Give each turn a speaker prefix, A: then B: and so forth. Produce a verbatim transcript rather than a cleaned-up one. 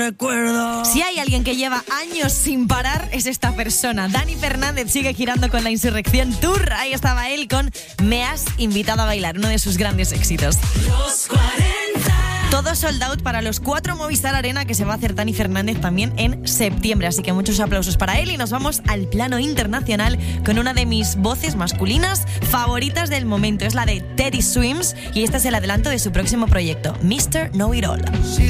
A: Recuerdo.
B: Si hay alguien que lleva años sin parar, es esta persona. Dani Fernández sigue girando con la Insurrección Tour. Ahí estaba él con Me has invitado a bailar, uno de sus grandes éxitos.
A: Los cuarenta.
B: Todo sold out para los cuatro Movistar Arena que se va a hacer Dani Fernández también en septiembre. Así que muchos aplausos para él y nos vamos al plano internacional con una de mis voces masculinas favoritas del momento. Es la de Teddy Swims y este es el adelanto de su próximo proyecto, mister Know It All.